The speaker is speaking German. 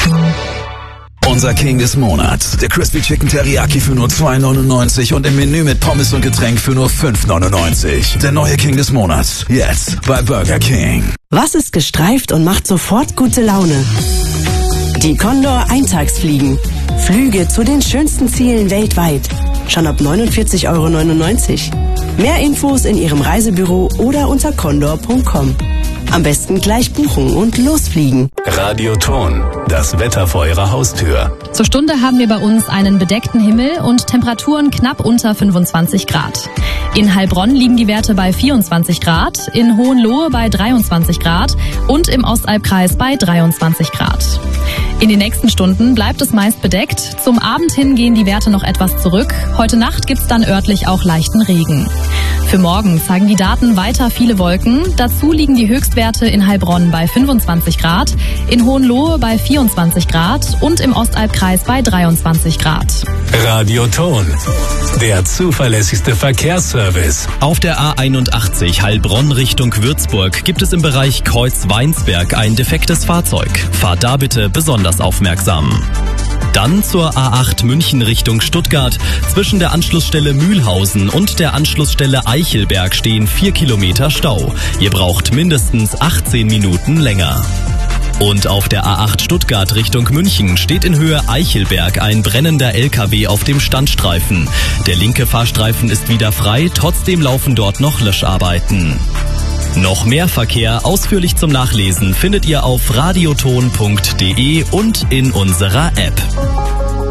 Unser King des Monats. Der Crispy Chicken Teriyaki für nur $2,99 und im Menü mit Pommes und Getränk für nur $5,99. Der neue King des Monats. Jetzt bei Burger King. Was ist gestreift und macht sofort gute Laune? Die Condor Eintagsfliegen. Flüge zu den schönsten Zielen weltweit. Schon ab 49,99 €. Mehr Infos in Ihrem Reisebüro oder unter condor.com. Am besten gleich buchen und losfliegen. Radioton, das Wetter vor Ihrer Haustür. Zur Stunde haben wir bei uns einen bedeckten Himmel und Temperaturen knapp unter 25 Grad. In Heilbronn liegen die Werte bei 24 Grad, in Hohenlohe bei 23 Grad und im Ostalbkreis bei 23 Grad. In den nächsten Stunden bleibt es meist bedeckt. Zum Abend hin gehen die Werte noch etwas zurück. Heute Nacht gibt's dann örtlich auch leichten Regen. Für morgen zeigen die Daten weiter viele Wolken. Dazu liegen die Höchstwerte in Heilbronn bei 25 Grad, in Hohenlohe bei 24 Grad und im Ostalbkreis bei 23 Grad. Radioton, der zuverlässigste Verkehrsservice. Auf der A81 Heilbronn Richtung Würzburg gibt es im Bereich Kreuz-Weinsberg ein defektes Fahrzeug. Fahrt da bitte besonders aufmerksam. Dann zur A8 München Richtung Stuttgart. Zwischen der Anschlussstelle Mühlhausen und der Anschlussstelle Eichelberg stehen 4 Kilometer Stau. Ihr braucht mindestens 18 Minuten länger. Und auf der A8 Stuttgart Richtung München steht in Höhe Eichelberg ein brennender LKW auf dem Standstreifen. Der linke Fahrstreifen ist wieder frei, trotzdem laufen dort noch Löscharbeiten. Noch mehr Verkehr ausführlich zum Nachlesen findet ihr auf radioton.de und in unserer App.